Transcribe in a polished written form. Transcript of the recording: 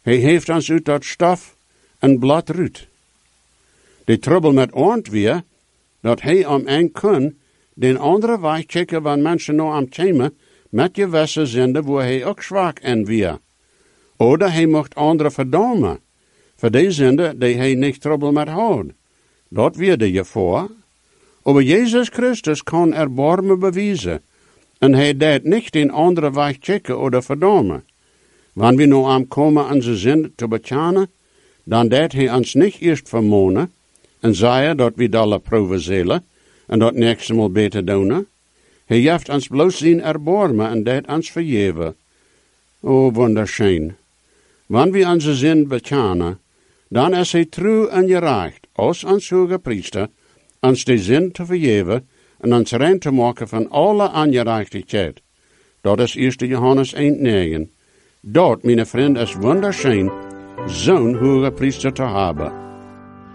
Hij heeft ons uit dat stof en blad ruut. De trouble met ons weer, dat hij om een kon, den andere weg checken wanneer mensen nou am komen, met gewisse zinden, wo hij ook zwak en weer. Oder hij mocht andere verdomen, voor die zinden die hij niet trouble met houdt. Dat wierde je voor. Aber Jezus Christus kan erbarmen bewijzen, en hij deed niet in andere weg checken oder verdomen. Wanneer we nou aankomen onze zinden te bekennen, dan deed hij ons niet eerst vermonen, en zei dat we dalle proeven zullen, en dat nächste mal beter doen. Hij heeft ons bloos zijn erbarmen en deed ons vergeven. Oh, wunderschön. Wanneer we onze zin bekennen, dan is hij trouw en gerecht, als ons hoge priester, ons de zin te vergeven en ons rein te maken van alle ongerechtigheid. Dat is 1 Johannes 1,9. Dat, mijn vriend, is wunderschön, zo'n hoge priester te hebben.